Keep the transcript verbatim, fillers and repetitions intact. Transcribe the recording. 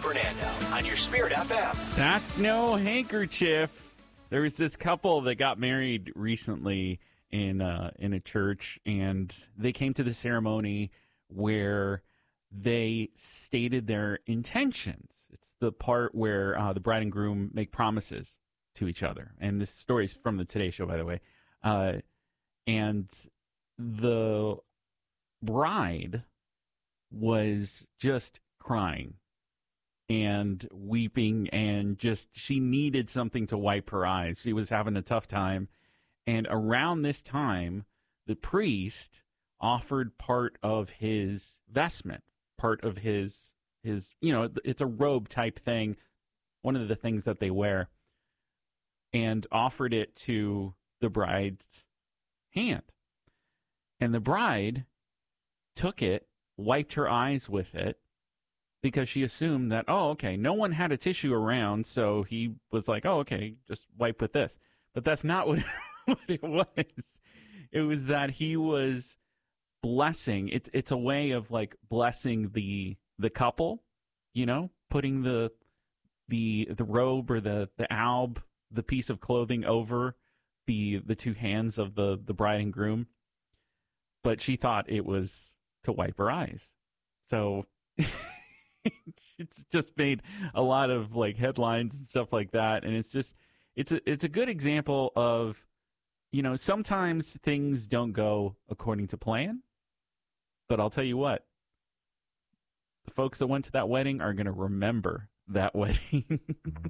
Fernando on your Spirit F M. That's no handkerchief. There was this couple that got married recently in uh, in a church, and they came to the ceremony where they stated their intentions. It's the part where uh, the bride and groom make promises to each other. And this story is from the Today Show, by the way. Uh, and the bride was just crying and weeping, and just she needed something to wipe her eyes. She was having a tough time. And around this time, the priest offered part of his vestment, part of his, his, you know, it's a robe type thing, one of the things that they wear, and offered it to the bride's hand. And the bride took it, wiped her eyes with it, because she assumed that, oh, okay, no one had a tissue around, so he was like, oh, okay, just wipe with this. But that's not what, what it was. It was that he was blessing. It's it's a way of like blessing the the couple, you know, putting the the the robe or the the alb, the piece of clothing over the the two hands of the the bride and groom. But she thought it was to wipe her eyes. So it's just made a lot of like headlines and stuff like that, and it's just it's a it's a good example of, you know, sometimes things don't go according to plan. But I'll tell you what, the folks that went to that wedding are going to remember that wedding.